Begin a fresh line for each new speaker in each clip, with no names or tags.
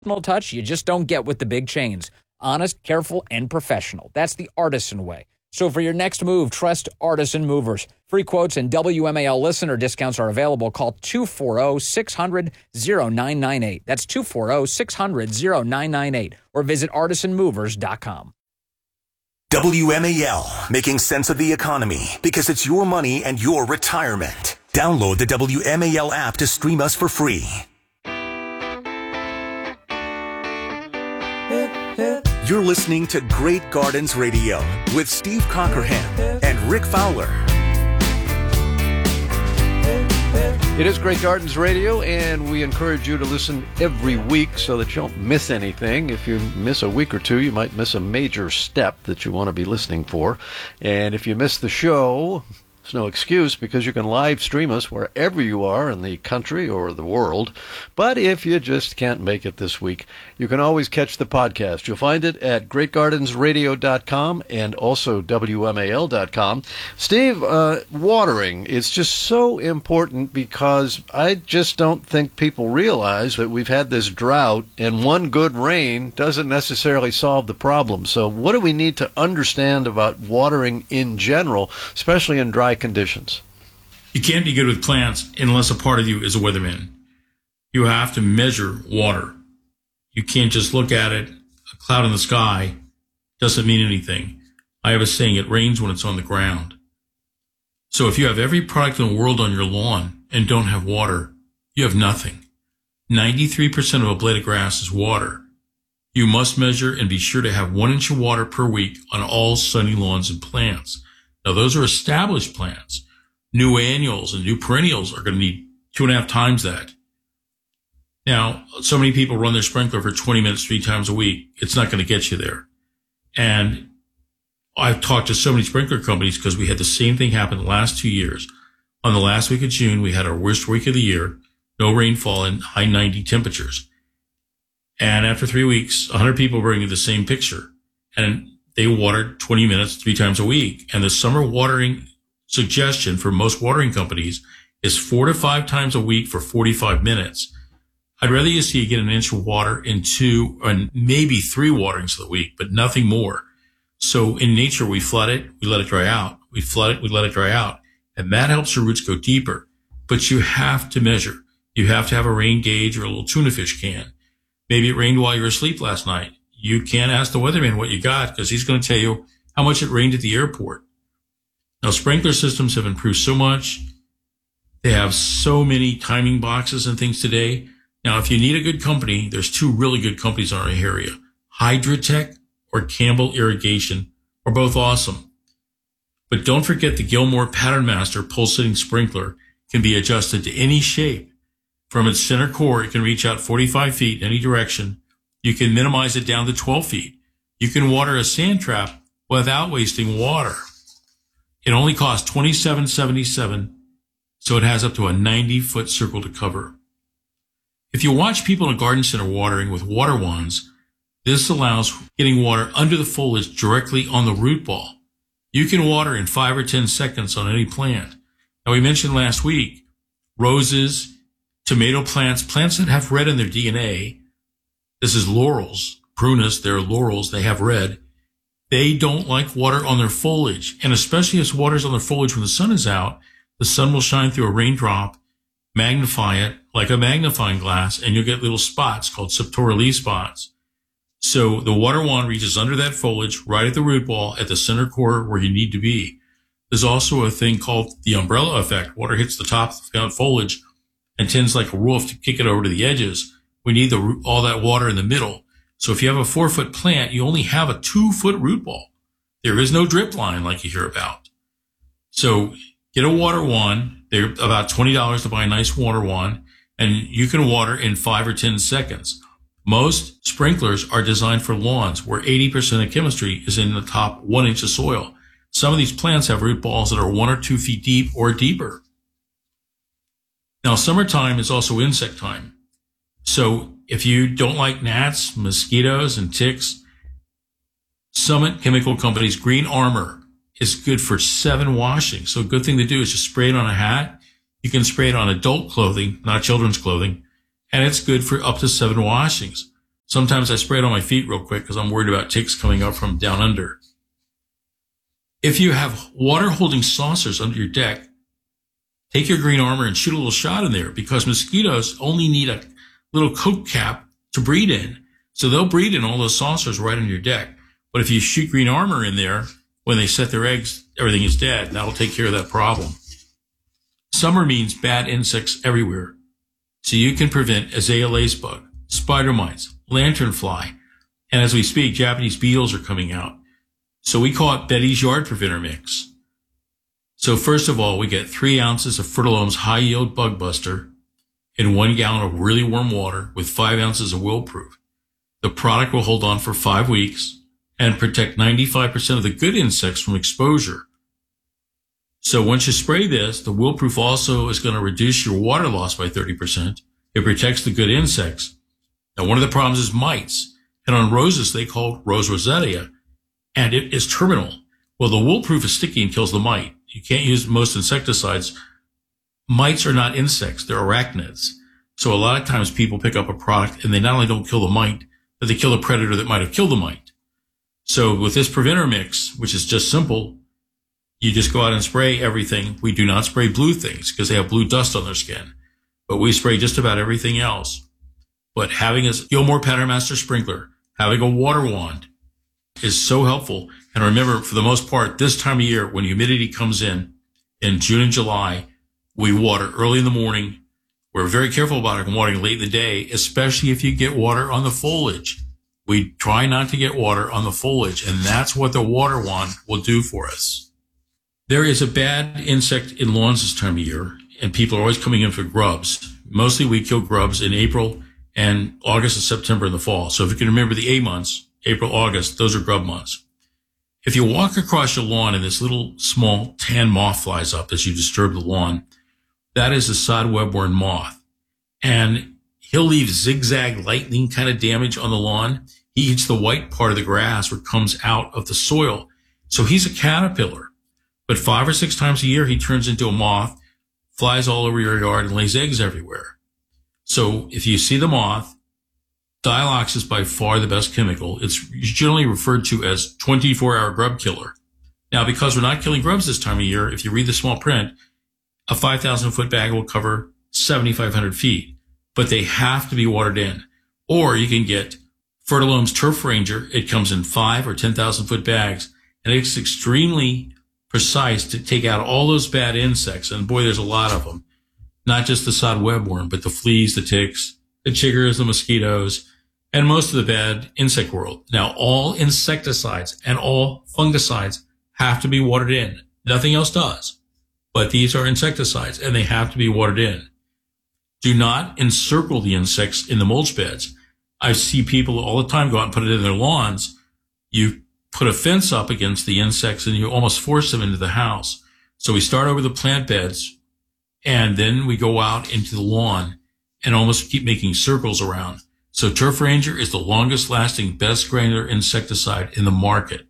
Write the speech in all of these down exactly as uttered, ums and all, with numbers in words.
touch you just don't get with the big chains. Honest, careful, and professional. That's the Artisan way. So for your next move, trust Artisan Movers. Free quotes and W M A L listener discounts are available. Call two four zero, six hundred, zero nine nine eight. That's two four zero, six hundred, zero nine nine eight. Or visit artisan movers dot com.
W M A L, making sense of the economy because it's your money and your retirement. Download the W M A L app to stream us for free. You're listening to Great Gardens Radio with Steve Cockerham and Rick Fowler.
It is Great Gardens Radio, and we encourage you to listen every week so that you don't miss anything. If you miss a week or two, you might miss a major step that you want to be listening for. And if you miss the show, it's no excuse because you can live stream us wherever you are in the country or the world. But if you just can't make it this week, you can always catch the podcast. You'll find it at great gardens radio dot com and also W M A L dot com. Steve, uh, watering is just so important because I just don't think people realize that we've had this drought and one good rain doesn't necessarily solve the problem. So what do we need to understand about watering in general, especially in dry conditions?
You can't be good with plants unless a part of you is a weatherman. You have to measure water. You can't just look at it. A cloud in the sky doesn't mean anything. I have a saying, it rains when it's on the ground. So if you have every product in the world on your lawn and don't have water, you have nothing. ninety-three percent of a blade of grass is water. You must measure and be sure to have one inch of water per week on all sunny lawns and plants. Now, those are established plants. New annuals and new perennials are going to need two and a half times that. Now, so many people run their sprinkler for twenty minutes three times a week. It's not going to get you there. And I've talked to so many sprinkler companies because we had the same thing happen the last two years. On the last week of June, we had our worst week of the year, no rainfall and high ninety temperatures. And after three weeks, one hundred people bring you the same picture. And they watered twenty minutes three times a week. And the summer watering suggestion for most watering companies is four to five times a week for forty-five minutes. I'd rather you see you get an inch of water in two and maybe three waterings of the week, but nothing more. So in nature, we flood it, we let it dry out. We flood it, we let it dry out. And that helps your roots go deeper. But you have to measure. You have to have a rain gauge or a little tuna fish can. Maybe it rained while you were asleep last night. You can't ask the weatherman what you got because he's going to tell you how much it rained at the airport. Now, sprinkler systems have improved so much. They have so many timing boxes and things today. Now, if you need a good company, there's two really good companies in our area. Hydratech or Campbell Irrigation are both awesome. But don't forget the Gilmore Pattern Master pulsating sprinkler can be adjusted to any shape. From its center core, it can reach out forty-five feet in any direction. You can minimize it down to twelve feet. You can water a sand trap without wasting water. It only costs twenty-seven seventy-seven, so it has up to a ninety-foot circle to cover. If you watch people in a garden center watering with water wands, this allows getting water under the foliage directly on the root ball. You can water in five or ten seconds on any plant. Now, we mentioned last week, roses, tomato plants, plants that have red in their D N A. This is laurels, prunus, they're laurels, they have red. They don't like water on their foliage. And especially if water's on their foliage when the sun is out, the sun will shine through a raindrop, magnify it like a magnifying glass, and you'll get little spots called septoral leaf spots. So the water wand reaches under that foliage, right at the root ball, at the center core where you need to be. There's also a thing called the umbrella effect. Water hits the top of the foliage and tends like a roof to kick it over to the edges. We need the, all that water in the middle. So if you have a four-foot plant, you only have a two-foot root ball. There is no drip line like you hear about. So get a water wand. They're about twenty dollars to buy a nice water wand, and you can water in five or ten seconds. Most sprinklers are designed for lawns where eighty percent of chemistry is in the top one inch of soil. Some of these plants have root balls that are one or two feet deep or deeper. Now, summertime is also insect time. So if you don't like gnats, mosquitoes, and ticks, Summit Chemical Company's Green Armor is good for seven washings. So a good thing to do is just spray it on a hat. You can spray it on adult clothing, not children's clothing, and it's good for up to seven washings. Sometimes I spray it on my feet real quick because I'm worried about ticks coming up from down under. If you have water-holding saucers under your deck, take your Green Armor and shoot a little shot in there, because mosquitoes only need a little coat cap to breed in. So they'll breed in all those saucers right on your deck. But if you shoot Green Armor in there, when they set their eggs, everything is dead. And that'll take care of that problem. Summer means bad insects everywhere. So you can prevent azalea lacebug, spider mites, lanternfly, and as we speak, Japanese beetles are coming out. So we call it Betty's Yard Preventer Mix. So first of all, we get three ounces of Fertilome's High Yield Bug Buster in one gallon of really warm water with five ounces of Will-Proof. The product will hold on for five weeks and protect ninety-five percent of the good insects from exposure. So once you spray this, the Will-Proof also is going to reduce your water loss by thirty percent. It protects the good insects. Now, one of the problems is mites. And on roses, they call Rose Rosetta, and it is terminal. Well, the Will-Proof is sticky and kills the mite. You can't use most insecticides. Mites are not insects. They're arachnids. So a lot of times people pick up a product and they not only don't kill the mite, but they kill the predator that might have killed the mite. So with this preventer mix, which is just simple, you just go out and spray everything. We do not spray blue things because they have blue dust on their skin, but we spray just about everything else. But having a Gilmore Patternmaster sprinkler, having a water wand is so helpful. And remember, for the most part, this time of year, when humidity comes in, in June and July, we water early in the morning. We're very careful about it, watering late in the day, especially if you get water on the foliage. We try not to get water on the foliage, and that's what the water wand will do for us. There is a bad insect in lawns this time of year, and people are always coming in for grubs. Mostly we kill grubs in April and August and September in the fall. So if you can remember the A months, April, August, those are grub months. If you walk across your lawn and this little small tan moth flies up as you disturb the lawn, that is a sod webworm moth. And he'll leave zigzag lightning kind of damage on the lawn. He eats the white part of the grass or comes out of the soil. So he's a caterpillar. But five or six times a year, he turns into a moth, flies all over your yard, and lays eggs everywhere. So if you see the moth, Dialox is by far the best chemical. It's generally referred to as twenty-four hour grub killer. Now, because we're not killing grubs this time of year, if you read the small print, a five thousand foot bag will cover seventy-five hundred feet, but they have to be watered in. Or you can get Fertilome's Turf Ranger. It comes in five or ten thousand foot bags, and it's extremely precise to take out all those bad insects. And boy, there's a lot of them. Not just the sod webworm, but the fleas, the ticks, the chiggers, the mosquitoes, and most of the bad insect world. Now, all insecticides and all fungicides have to be watered in. Nothing else does. But these are insecticides, and they have to be watered in. Do not encircle the insects in the mulch beds. I see people all the time go out and put it in their lawns. You put a fence up against the insects, and you almost force them into the house. So we start over the plant beds, and then we go out into the lawn and almost keep making circles around. So Turf Ranger is the longest lasting, best granular insecticide in the market.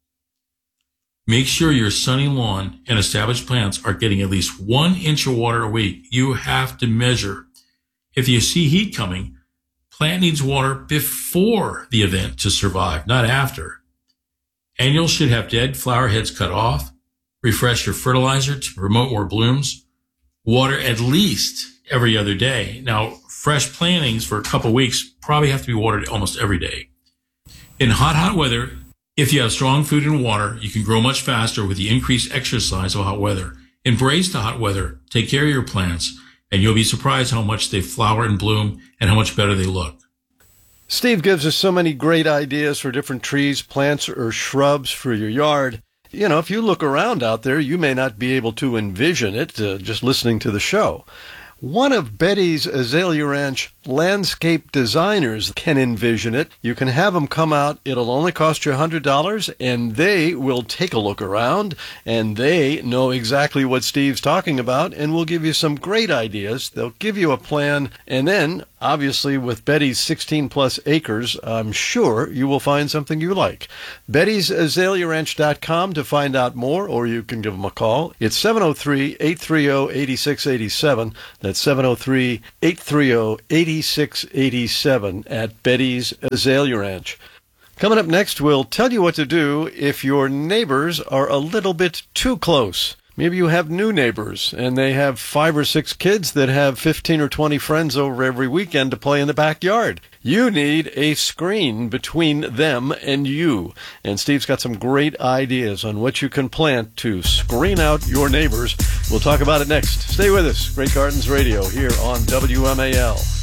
Make sure your sunny lawn and established plants are getting at least one inch of water a week. You have to measure. If you see heat coming, plant needs water before the event to survive, not after. Annuals should have dead flower heads cut off. Refresh your fertilizer to promote more blooms. Water at least every other day. Now, fresh plantings for a couple weeks probably have to be watered almost every day. In hot, hot weather, if you have strong food and water, you can grow much faster with the increased exercise of hot weather. Embrace the hot weather. Take care of your plants, and you'll be surprised how much they flower and bloom and how much better they look.
Steve gives us so many great ideas for different trees, plants, or shrubs for your yard. You know, if you look around out there, you may not be able to envision it uh, just listening to the show. One of Betty's Azalea Ranch landscape designers can envision it. You can have them come out. It'll only cost you one hundred dollars, and they will take a look around, and they know exactly what Steve's talking about, and will give you some great ideas. They'll give you a plan, and then, obviously, with Betty's sixteen plus acres, I'm sure you will find something you like. Betty's Azalea Ranch dot com to find out more, or you can give them a call. It's seven oh three, eight three oh, eight six eight seven. That's seven oh three, eight three oh, eight eighty-six eighty-seven at Betty's Azalea Ranch. Coming up next, we'll tell you what to do if your neighbors are a little bit too close. Maybe you have new neighbors, and they have five or six kids that have fifteen or twenty friends over every weekend to play in the backyard. You need a screen between them and you. And Steve's got some great ideas on what you can plant to screen out your neighbors. We'll talk about it next. Stay with us. Great Gardens Radio here on W M A L.